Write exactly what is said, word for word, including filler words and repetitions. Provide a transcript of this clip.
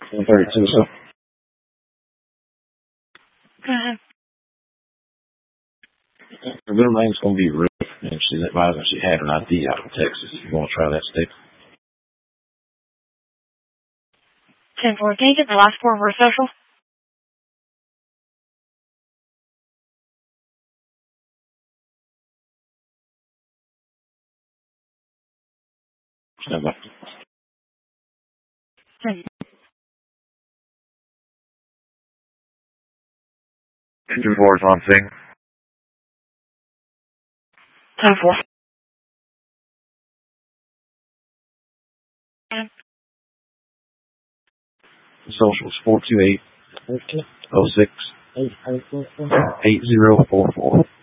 one thirty-two, so. Uh-huh. Her middle name's going to be Ruth, and she's advising she had an I D out of Texas. You want to try that state? ten four, can you get the last four of her social? Stand by. Two fours on sync. ten four. Socials four two eight oh six eight zero four four.